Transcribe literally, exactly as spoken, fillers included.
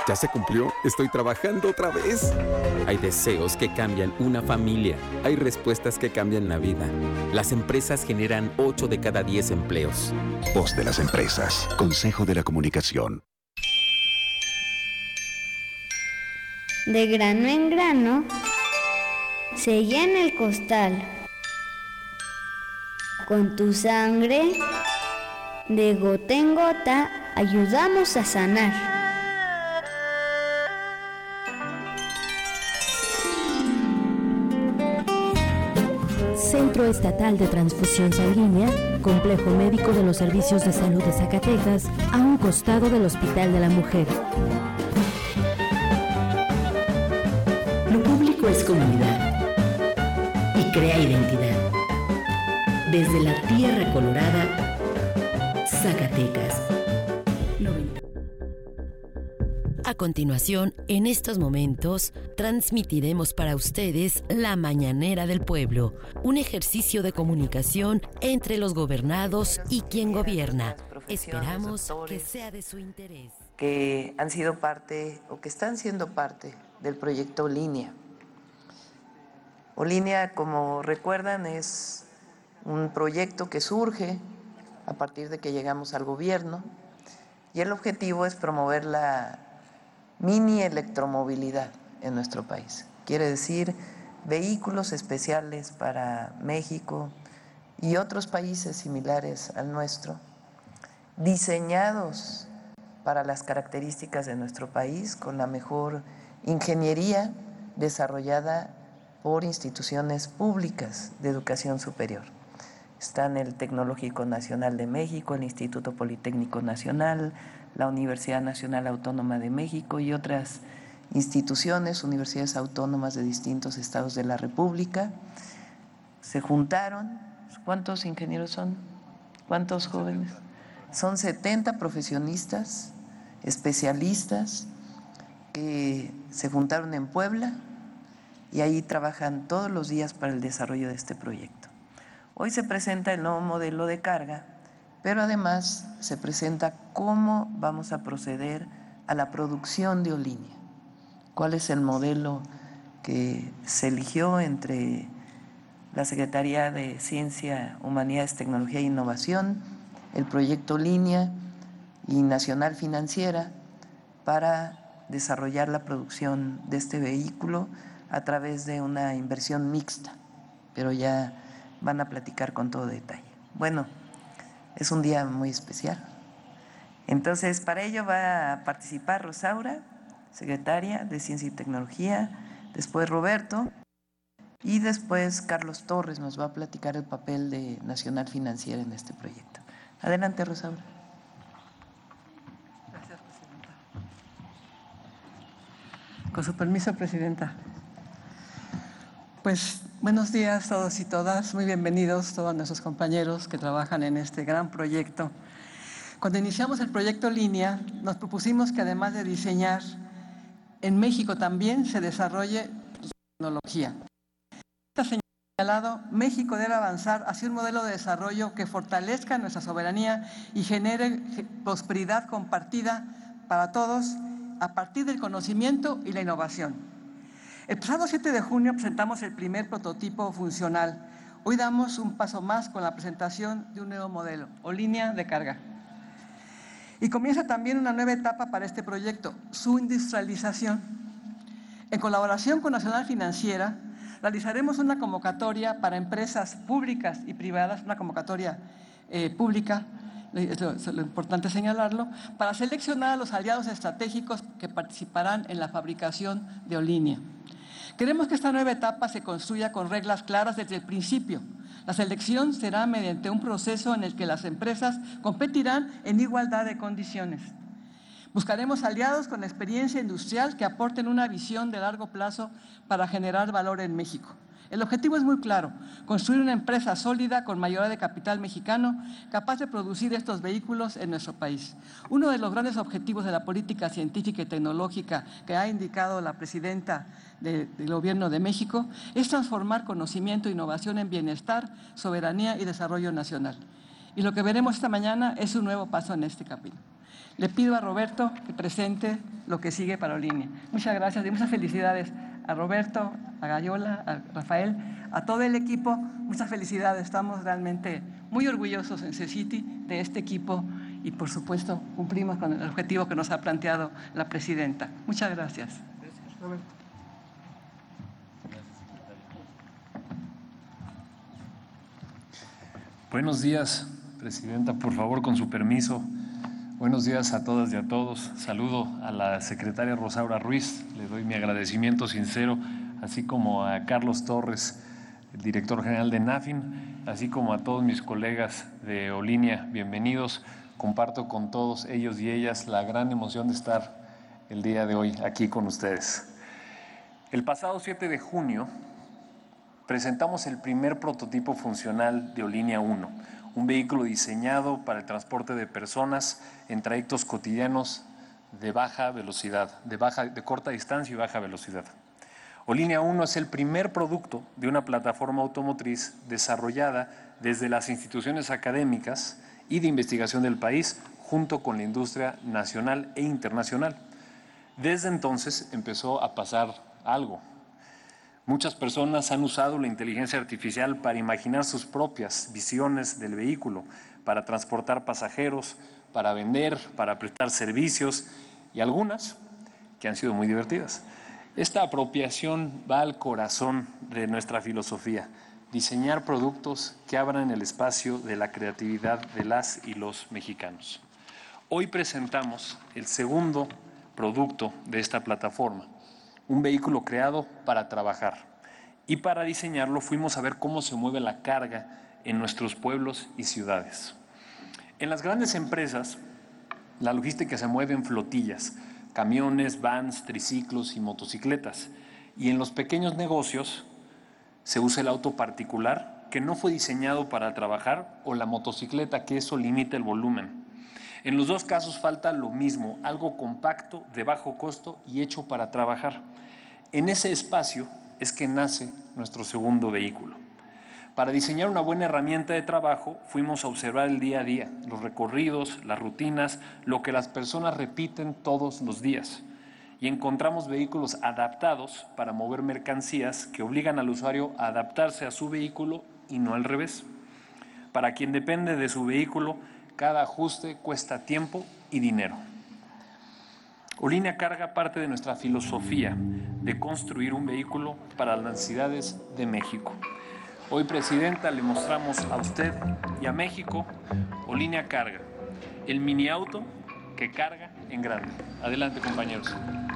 ¿Ya se cumplió? Estoy trabajando otra vez. Hay deseos que cambian una familia. Hay respuestas que cambian la vida. Las empresas generan ocho de cada diez empleos. Voz de las empresas. Consejo de la Comunicación. De grano en grano se llena el costal. Con tu sangre, de gota en gota, ayudamos a sanar. Centro Estatal de Transfusión Sanguínea, Complejo Médico de los Servicios de Salud de Zacatecas, a un costado del Hospital de la Mujer. Lo público es comunidad y crea identidad. Desde la Tierra Colorada, Zacatecas. A continuación, en estos momentos, transmitiremos para ustedes La Mañanera del Pueblo, un ejercicio de comunicación entre los gobernados y quien gobierna. Esperamos que sea de su interés. Que han sido parte o que están siendo parte del proyecto Línea. O Línea, como recuerdan, es un proyecto que surge a partir de que llegamos al gobierno y el objetivo es promover la mini electromovilidad en nuestro país. Quiere decir vehículos especiales para México y otros países similares al nuestro, diseñados para las características de nuestro país, con la mejor ingeniería desarrollada por instituciones públicas de educación superior. Están el Tecnológico Nacional de México, el Instituto Politécnico Nacional, la Universidad Nacional Autónoma de México y otras instituciones, universidades autónomas de distintos estados de la República. Se juntaron, ¿cuántos ingenieros son? ¿Cuántos jóvenes? Son setenta profesionistas, especialistas, que se juntaron en Puebla y ahí trabajan todos los días para el desarrollo de este proyecto. Hoy se presenta el nuevo modelo de carga, pero además se presenta cómo vamos a proceder a la producción de Olínea. ¿Cuál es el modelo que se eligió entre la Secretaría de Ciencia, Humanidades, Tecnología e Innovación, el proyecto Línea y Nacional Financiera para desarrollar la producción de este vehículo a través de una inversión mixta? Pero ya van a platicar con todo detalle. Bueno, es un día muy especial. Entonces, para ello va a participar Rosaura, secretaria de Ciencia y Tecnología, después Roberto, y después Carlos Torres nos va a platicar el papel de Nacional Financiera en este proyecto. Adelante, Rosaura. Gracias, Presidenta. Con su permiso, Presidenta. Pues buenos días a todos y todas, muy bienvenidos todos nuestros compañeros que trabajan en este gran proyecto. Cuando iniciamos el proyecto Línea, nos propusimos que además de diseñar, en México también se desarrolle tecnología. Está señalado, México debe avanzar hacia un modelo de desarrollo que fortalezca nuestra soberanía y genere prosperidad compartida para todos a partir del conocimiento y la innovación. El pasado siete de junio presentamos el primer prototipo funcional. Hoy damos un paso más con la presentación de un nuevo modelo, o línea de carga. Y comienza también una nueva etapa para este proyecto, su industrialización. En colaboración con Nacional Financiera, realizaremos una convocatoria para empresas públicas y privadas, una convocatoria eh, pública, es lo, es lo importante señalarlo, para seleccionar a los aliados estratégicos que participarán en la fabricación de Olínea. Queremos que esta nueva etapa se construya con reglas claras desde el principio. La selección será mediante un proceso en el que las empresas competirán en igualdad de condiciones. Buscaremos aliados con experiencia industrial que aporten una visión de largo plazo para generar valor en México. El objetivo es muy claro, construir una empresa sólida con mayoría de capital mexicano capaz de producir estos vehículos en nuestro país. Uno de los grandes objetivos de la política científica y tecnológica que ha indicado la presidenta de, del Gobierno de México es transformar conocimiento e innovación en bienestar, soberanía y desarrollo nacional. Y lo que veremos esta mañana es un nuevo paso en este camino. Le pido a Roberto que presente lo que sigue para Olinia. Muchas gracias y muchas felicidades a Roberto, a Gayola, a Rafael, a todo el equipo. Muchas felicidades. Estamos realmente muy orgullosos en CECITI de este equipo y, por supuesto, cumplimos con el objetivo que nos ha planteado la presidenta. Muchas gracias. Gracias, Roberto. Buenos días, presidenta. Por favor, con su permiso. Buenos días a todas y a todos. Saludo a la secretaria Rosaura Ruiz. Le doy mi agradecimiento sincero, así como a Carlos Torres, el director general de NAFIN, así como a todos mis colegas de Olinia. Bienvenidos. Comparto con todos ellos y ellas la gran emoción de estar el día de hoy aquí con ustedes. El pasado siete de junio presentamos el primer prototipo funcional de Olinia uno, un vehículo diseñado para el transporte de personas en trayectos cotidianos de baja velocidad, de, baja, de corta distancia y baja velocidad. Olinia uno es el primer producto de una plataforma automotriz desarrollada desde las instituciones académicas y de investigación del país, junto con la industria nacional e internacional. Desde entonces empezó a pasar algo. Muchas personas han usado la inteligencia artificial para imaginar sus propias visiones del vehículo, para transportar pasajeros, para vender, para prestar servicios y algunas que han sido muy divertidas. Esta apropiación va al corazón de nuestra filosofía, diseñar productos que abran el espacio de la creatividad de las y los mexicanos. Hoy presentamos el segundo producto de esta plataforma, un vehículo creado para trabajar. Y para diseñarlo fuimos a ver cómo se mueve la carga en nuestros pueblos y ciudades. En las grandes empresas, la logística se mueve en flotillas, camiones, vans, triciclos y motocicletas. Y en los pequeños negocios se usa el auto particular que no fue diseñado para trabajar o la motocicleta, que eso limita el volumen. En los dos casos falta lo mismo, algo compacto, de bajo costo y hecho para trabajar. En ese espacio es que nace nuestro segundo vehículo. Para diseñar una buena herramienta de trabajo, fuimos a observar el día a día, los recorridos, las rutinas, lo que las personas repiten todos los días. Y encontramos vehículos adaptados para mover mercancías que obligan al usuario a adaptarse a su vehículo y no al revés. Para quien depende de su vehículo, cada ajuste cuesta tiempo y dinero. Olinia carga parte de nuestra filosofía de construir un vehículo para las necesidades de México. Hoy, presidenta, le mostramos a usted y a México Olinia Carga, el mini auto que carga en grande. Adelante, compañeros.